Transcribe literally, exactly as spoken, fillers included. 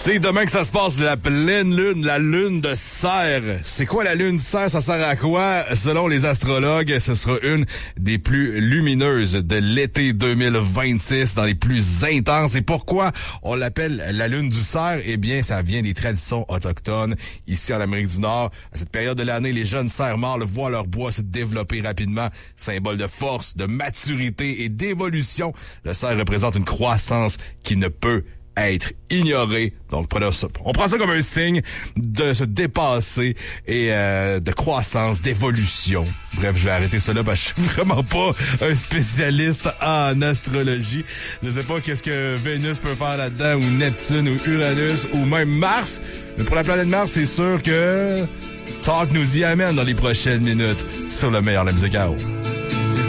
C'est demain que ça se passe, la pleine lune, la lune de Cerf. C'est quoi la lune de Cerf? Ça sert à quoi? Selon les astrologues, ce sera une des plus lumineuses de l'été deux mille vingt-six, dans les plus intenses. Et pourquoi on l'appelle la lune du Cerf? Eh bien, ça vient des traditions autochtones ici en Amérique du Nord. À cette période de l'année, les jeunes cerfs mâles voient leur bois se développer rapidement, symbole de force, de maturité et d'évolution. Le cerf représente une croissance qui ne peut être ignoré. Donc, on prend ça comme un signe de se dépasser et euh, de croissance, d'évolution. Bref, je vais arrêter ça là parce que je suis vraiment pas un spécialiste en astrologie. Je sais pas qu'est-ce que Vénus peut faire là-dedans, ou Neptune, ou Uranus, ou même Mars. Mais pour la planète Mars, c'est sûr que Talk nous y amène dans les prochaines minutes sur le meilleur de la musique à eau.